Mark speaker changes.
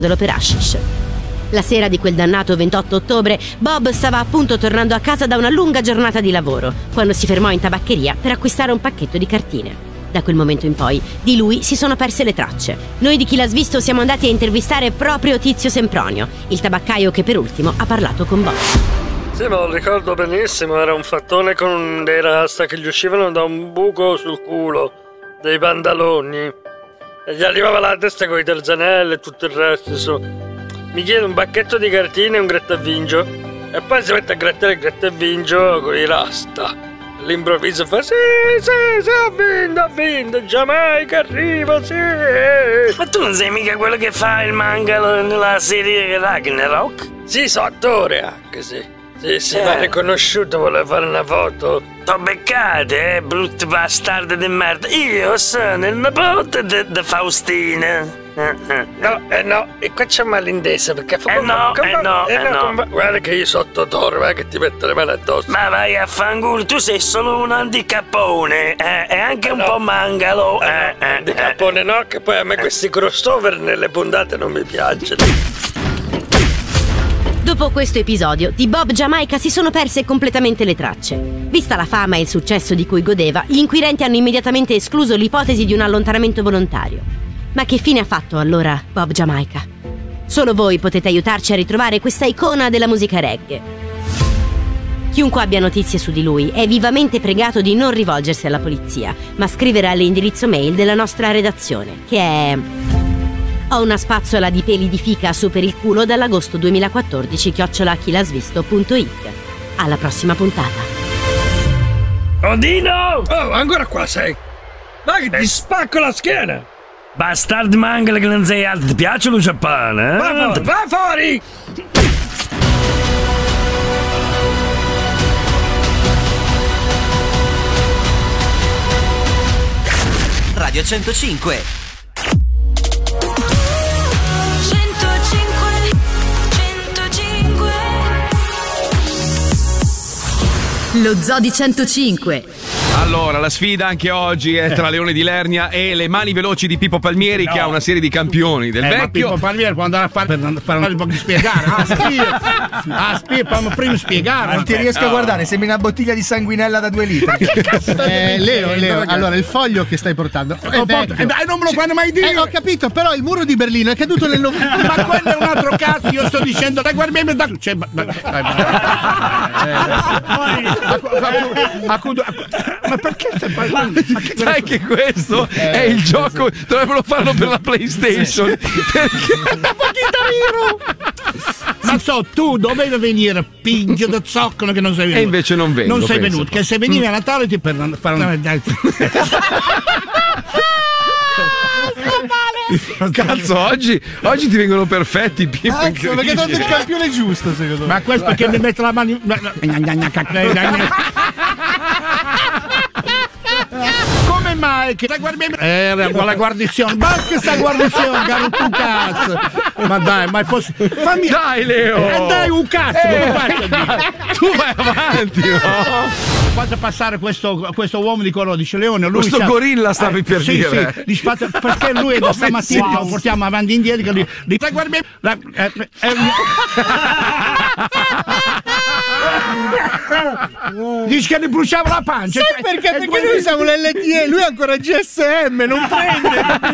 Speaker 1: per hashish. La sera di quel dannato 28 ottobre, Bob stava appunto tornando a casa da una lunga giornata di lavoro, quando si fermò in tabaccheria per acquistare un pacchetto di cartine. Da quel momento in poi, di lui si sono perse le tracce. Noi di Chi l'ha visto siamo andati a intervistare proprio Tizio Sempronio, il tabaccaio che per ultimo ha parlato con Bob.
Speaker 2: Sì, me lo ricordo benissimo, era un fattone con dei rasta che gli uscivano da un buco sul culo, dei pantaloni, e gli arrivava la testa con i terzanelli e tutto il resto, insomma. Mi chiede un pacchetto di cartine e un grattavincio, e poi si mette a grattare il grattavincio con i rasta. All'improvviso fa sì, ho vinto, Giamaica arriva, sì.
Speaker 3: Ma tu non sei mica quello che fa il mangalo nella serie Ragnarok?
Speaker 2: Sì, so attore anche, sì. Sì, mi ha riconosciuto, voleva fare una foto.
Speaker 3: T'ho beccate, brutto bastardo di merda. Io sono il nipote di Faustina.
Speaker 2: No, e qua c'è malintesa perché
Speaker 3: no.
Speaker 2: Guarda che io sotto Toro, guarda che ti metto le mani addosso.
Speaker 3: Ma vai a fanculo, tu sei solo un handicappone, e anche un po' mangalo.
Speaker 2: Handicappone no, che poi a me questi crossover nelle puntate non mi piacciono.
Speaker 1: Dopo questo episodio, di Bob Giamaica si sono perse completamente le tracce. Vista la fama e il successo di cui godeva, gli inquirenti hanno immediatamente escluso l'ipotesi di un allontanamento volontario. Ma che fine ha fatto allora Bob Giamaica? Solo voi potete aiutarci a ritrovare questa icona della musica reggae. Chiunque abbia notizie su di lui è vivamente pregato di non rivolgersi alla polizia, ma scrivere all'indirizzo mail della nostra redazione, che è ho una spazzola di peli di fica su per il culo dall'agosto 2014 @chilasvisto.it. Alla prossima puntata.
Speaker 3: Odino!
Speaker 2: Oh, ancora qua sei? Dai che ti spacco la schiena!
Speaker 3: Bastard mangala che non sei alto, ti piace Lucia Pane?
Speaker 2: Va fuori!
Speaker 4: Radio 105.
Speaker 1: Lo Zoo di 105.
Speaker 5: Allora, la sfida anche oggi è tra Leone di Lernia e le mani veloci di Pippo Palmieri, che ha una serie di campioni del vecchio.
Speaker 6: Ma Pippo Palmieri può andare a fare un po' di spiegare. Prima spiegare.
Speaker 7: Non ti riesco a guardare, sembri una bottiglia di sanguinella da 2 litri.
Speaker 6: Leo,
Speaker 7: allora il foglio che stai portando è
Speaker 6: non me lo fanno mai dire.
Speaker 7: Ho capito, però il muro di Berlino è caduto nel 90.
Speaker 6: Ma quello è un altro cazzo, io sto dicendo dai guardiamo da ma perché stai parlando?
Speaker 5: Sai che questo è il gioco, dovrebbero farlo per la PlayStation. Perché
Speaker 6: ma tu dovevi venire piglio da zoccolo che non sei venuto.
Speaker 5: E invece non vengo.
Speaker 6: Non sei venuto, che se venivi a Natale ti per fare una
Speaker 5: Cazzo, oggi ti vengono perfetti, Pippo.
Speaker 7: Cazzo, perché tanto il campione giusto, secondo me.
Speaker 6: Ma questo perché mi mette la mano. Come mai che era la guarnizione? Basta sta guarnizione, caro tu cazzo. Ma dai, ma fammi.
Speaker 5: Dai, Leo!
Speaker 6: Dai un cazzo,
Speaker 5: tu vai avanti, no?
Speaker 6: Faccio passare questo uomo di colore, dice Leone. Lui
Speaker 5: questo gorilla stavi per dire.
Speaker 6: Sì, perché lui da stamattina lo portiamo avanti e indietro. Dice che ne bruciava la pancia.
Speaker 7: Sai perché? Perché noi siamo l'LTE, lui è ancora GSM, non prende.